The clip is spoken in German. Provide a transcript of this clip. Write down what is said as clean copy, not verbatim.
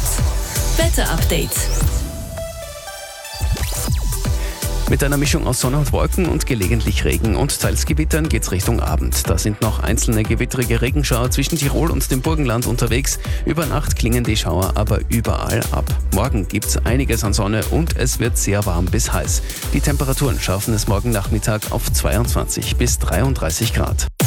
Wetter-Update. Mit einer Mischung aus Sonne und Wolken und gelegentlich Regen und teils Gewittern geht's Richtung Abend. Da sind noch einzelne gewittrige Regenschauer zwischen Tirol und dem Burgenland unterwegs. Über Nacht klingen die Schauer aber überall ab. Morgen gibt's einiges an Sonne und es wird sehr warm bis heiß. Die Temperaturen schaffen es morgen Nachmittag auf 22 bis 33 Grad.